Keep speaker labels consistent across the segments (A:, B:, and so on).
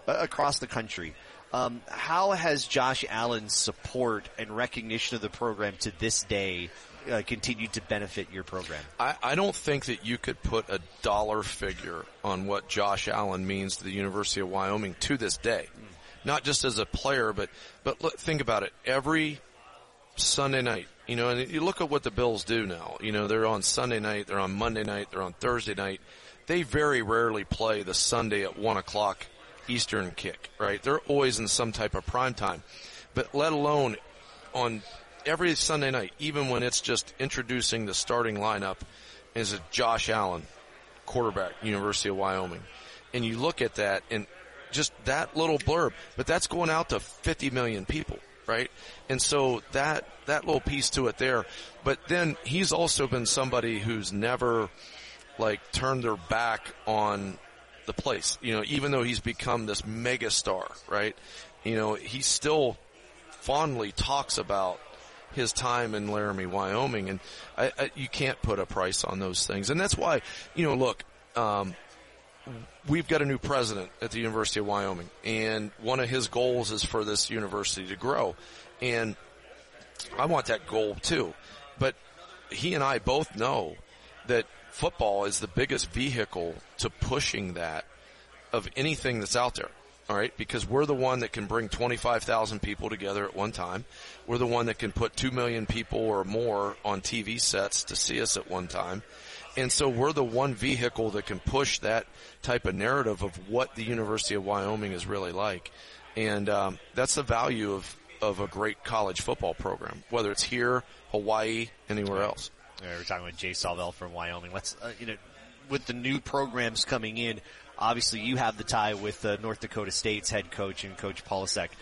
A: across the country. How has Josh Allen's support and recognition of the program to this day continued to benefit your program?
B: I don't think that you could put a dollar figure on what Josh Allen means to the University of Wyoming to this day. Not just as a player, but look, think about it. Every Sunday night, and you look at what the Bills do now. They're on Sunday night, they're on Monday night, they're on Thursday night. They very rarely play the Sunday at 1 o'clock Eastern kick, right? They're always in some type of prime time. But let alone on every Sunday night, even when it's just introducing the starting lineup, is a Josh Allen, quarterback, University of Wyoming. And you look at that and just that little blurb, but that's going out to 50 million people, right? And so that little piece to it there. But then he's also been somebody who's never turned their back on the place, even though he's become this mega star, right? He still fondly talks about his time in Laramie, Wyoming, and you can't put a price on those things. And that's why, look, we've got a new president at the University of Wyoming, and one of his goals is for this university to grow. And I want that goal too. But he and I both know that football is the biggest vehicle to pushing that of anything that's out there. All right, because we're the one that can bring 25,000 people together at one time. We're the one that can put 2 million people or more on TV sets to see us at one time. And so we're the one vehicle that can push that type of narrative of what the University of Wyoming is really like. And that's the value of a great college football program, whether it's here, Hawaii, anywhere else.
A: We're talking with Jay Salvell from Wyoming. Let's, with the new programs coming in, obviously you have the tie with North Dakota State's head coach and Coach Polasek.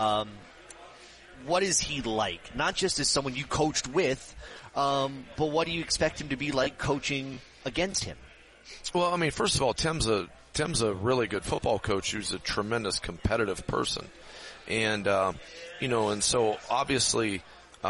A: What is he like? Not just as someone you coached with, but what do you expect him to be like coaching against him?
B: Well, first of all, Tim's a really good football coach who's a tremendous competitive person. And, and so obviously,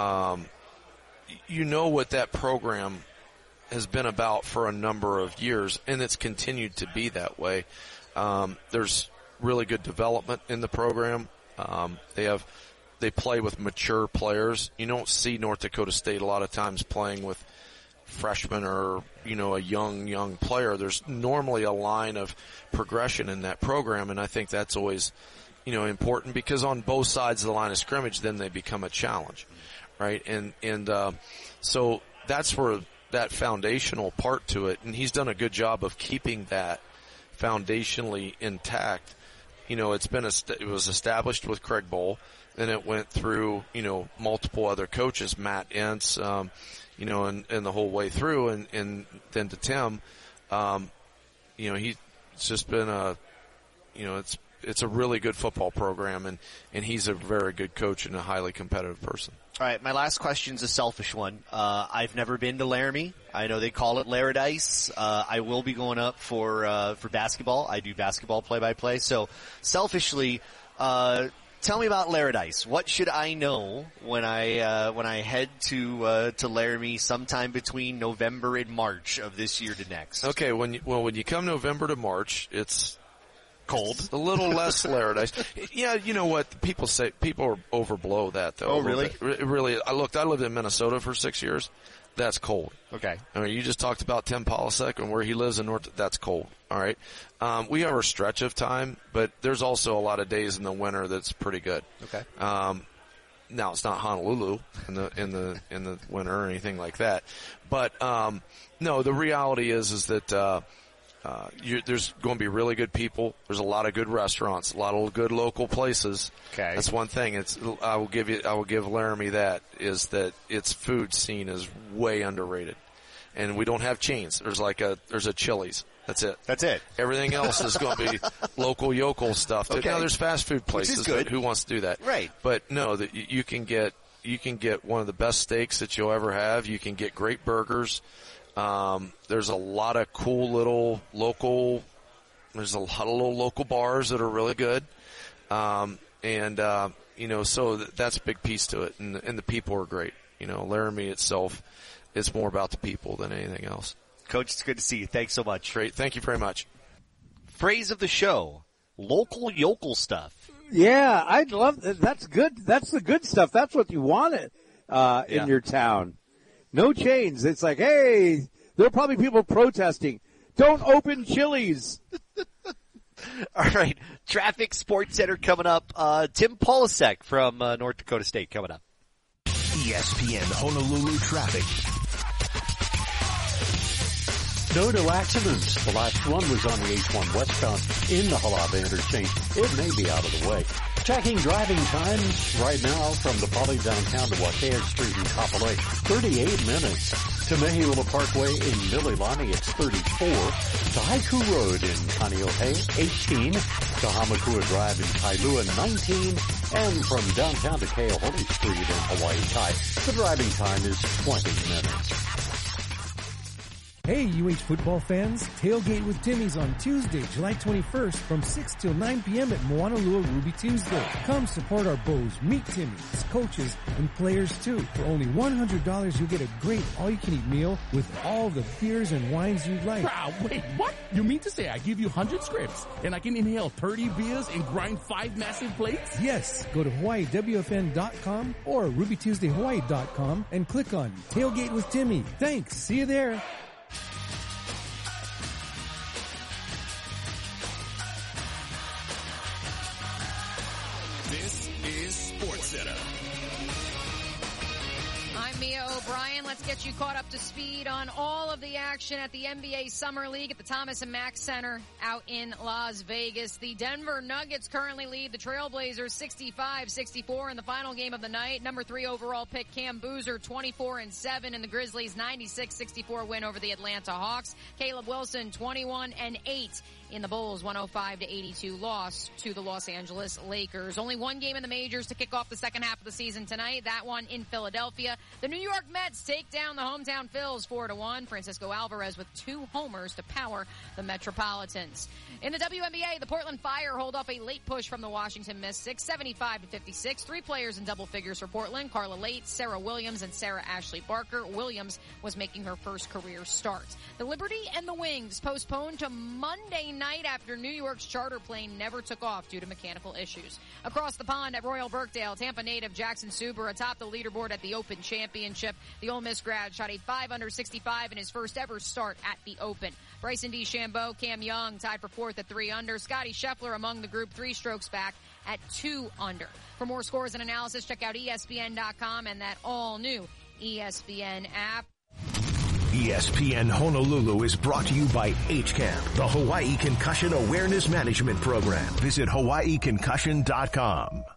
B: what that program has been about for a number of years, and it's continued to be that way. There's really good development in the program. They play with mature players. You don't see North Dakota State a lot of times playing with freshmen or, a young player. There's normally a line of progression in that program, and I think that's always, important because on both sides of the line of scrimmage, then they become a challenge, right? And so that's where that foundational part to it, and he's done a good job of keeping that foundationally intact. It was established with Craig Bohl, then it went through, multiple other coaches, Matt Entz, and the whole way through, and then to Tim, it's just been it's a really good football program, and he's a very good coach and a highly competitive person.
A: All right, my last question's a selfish one. I've never been to Laramie. I know they call it Laradice. I will be going up for basketball. I do basketball play-by-play. So, selfishly, tell me about Laradice. What should I know when I head to Laramie sometime between November and March of this year to next?
B: Okay, when you come November to March, it's
A: cold.
B: A little less Laradice. Yeah, you know what? People overblow that, though.
A: Oh, really?
B: Really. I lived in Minnesota for 6 years. That's cold.
A: Okay.
B: You just talked about Tim Polasek and where he lives in North. That's cold. All right. We have our stretch of time, but there's also a lot of days in the winter that's pretty good.
A: Okay.
B: Now it's not Honolulu in the winter or anything like that, but no. The reality is that there's going to be really good people. There's a lot of good restaurants, a lot of good local places.
A: Okay.
B: That's one thing. I will give Laramie that is that its food scene is way underrated. And we don't have chains. There's a Chili's. That's it.
A: That's it.
B: Everything else is going to be local yokel stuff.
A: Okay.
B: Now there's fast food places.
A: Which is good.
B: Who wants to do that?
A: Right.
B: But no, that you can get one of the best steaks that you'll ever have. You can get great burgers. There's a lot of cool little local bars that are really good. So that's a big piece to it. And the people are great. Laramie itself, it's more about the people than anything else.
A: Coach, it's good to see you. Thanks so much.
B: Great. Thank you very much.
A: Phrase of the show. local yokel stuff.
C: Yeah, I love that. That's good. That's the good stuff. That's what you want in your town. No chains. It's like, hey, there are probably people protesting. Don't open Chili's.
A: All right, Traffic Sports Center coming up. Tim Polasek from North Dakota State coming up.
D: ESPN Honolulu Traffic.
E: No accidents. The last one was on the H1 westbound in the Halava interchange. It may be out of the way. Checking driving times right now from the Poly downtown to Wakea Street in Kapolei. 38 minutes. To Mehilula Parkway in Mililani, it's 34. To Haiku Road in Kaneohe, 18. To Hamakua Drive in Kailua, 19. And from downtown to Keohole Street in Hawaii Kai, the driving time is 20 minutes.
F: Hey, UH football fans, Tailgate with Timmy's on Tuesday, July 21st from 6 till 9 p.m. at Moanalua Ruby Tuesday. Come support our Bows, meet Timmy's, coaches, and players too. For only $100, you'll get a great all-you-can-eat meal with all the beers and wines you'd like.
G: Wait, what? You mean to say I give you 100 scripts and I can inhale 30 beers and grind 5 massive plates?
F: Yes, go to HawaiiWFN.com or RubyTuesdayHawaii.com and click on Tailgate with Timmy. Thanks, see you there.
D: This is SportsCenter.
H: I'm Mia O'Brien. Let's get you caught up to speed on all of the action at the NBA Summer League at the Thomas & Mack Center out in Las Vegas. The Denver Nuggets currently lead the Trailblazers 65-64 in the final game of the night. Number 3 overall pick Cam Boozer 24-7 in the Grizzlies' 96-64 win over the Atlanta Hawks. Caleb Wilson 21-8 in the Bulls' 105-82 loss to the Los Angeles Lakers. Only one game in the majors to kick off the second half of the season tonight. That one in Philadelphia. The New York Mets take down the hometown Phils 4-1. Francisco Alvarez with 2 homers to power the Metropolitans. In the WNBA, the Portland Fire hold off a late push from the Washington Mystics, 75-56. 3 players in double figures for Portland: Carla Late, Sarah Williams, and Sarah Ashley Barker. Williams was making her first career start. The Liberty and the Wings postponed to Monday night after New York's charter plane never took off due to mechanical issues. Across the pond at Royal Birkdale, Tampa native Jackson Suber atop the leaderboard at the Open Championship. The Ole Miss grad shot a 5-under-65 in his first ever start at the Open. Bryson DeChambeau, Cam Young tied for 4th at 3 under. Scotty Scheffler among the group 3 strokes back at 2 under. For more scores and analysis, check out ESPN.com and that all-new ESPN app.
D: ESPN Honolulu is brought to you by HCAM, the Hawaii Concussion Awareness Management Program. Visit hawaiiconcussion.com.